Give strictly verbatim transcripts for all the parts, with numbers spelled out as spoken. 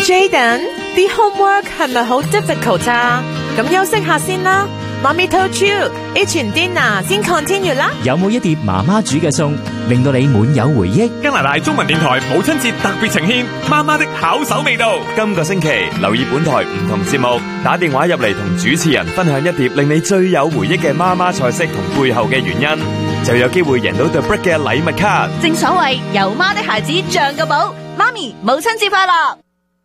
Jaden，啲 homework 係咪好 difficult 啊？咁休息下先啦。Mommy told you，eat完 dinner 先 continue 啦。 有冇一碟媽媽煮嘅餸，令到你滿有回憶？ 加拿大中文電台母親節特別呈現媽媽的巧手味道。今個星期留意本台唔同節目，打電話入嚟同主持人分享一碟令你最有回憶嘅媽媽菜式同背後嘅原因，就有機會贏到 The Brick 嘅禮物卡。 正所謂有媽的孩子像個寶，媽咪母親節快樂！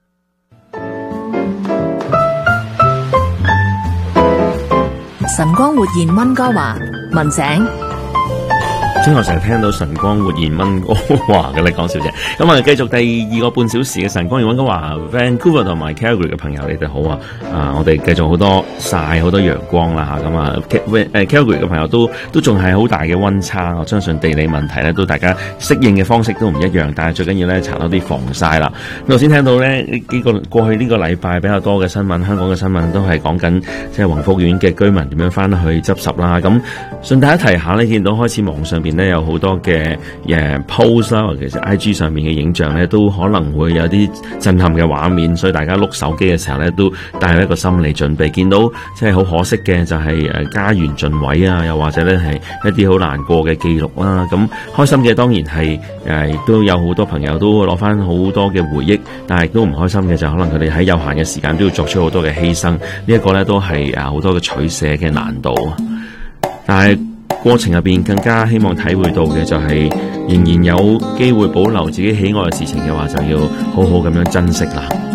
晨光活現溫哥華，文井。 聽我成日聽到晨光活現溫哥華嘅，你講笑啫。咁啊，繼續第二個半小時嘅晨光活現溫哥華 Vancouver 同埋 Calgary 嘅朋友，你哋好啊！啊，我哋繼續好多曬好多陽光啦嚇，咁啊誒 Calgary 嘅朋友都都仲係好大嘅溫差。我相信地理問題咧，都大家適應嘅方式都唔一樣，但係最緊要咧搽多啲防曬啦。咁頭先聽到咧呢幾個過去呢個禮拜比較多嘅新聞，香港嘅新聞都係講緊即係宏福苑嘅居民點樣翻去執拾啦。咁順帶一提下咧，見到開始網上邊咧有好多嘅誒 post 啦，或者其實 I G 上面嘅影像咧，都可能會有啲震撼嘅畫面，所以大家碌手機嘅時候咧，都帶有一個心理準備。見到即係好可惜嘅就係誒家園盡毀啊，又或者咧係一啲好難過嘅記錄啦。咁開心嘅當然係誒，亦都有好多朋友都攞翻好多嘅回憶，但係亦都唔開心嘅就可能佢哋喺有限嘅時間都要作出好多嘅犧牲。呢一個咧都係啊好多嘅取捨嘅難度。但係過程入邊更加希望體會到嘅就係，仍然有機會保留自己喜愛嘅事情嘅話，就要好好咁樣珍惜啦。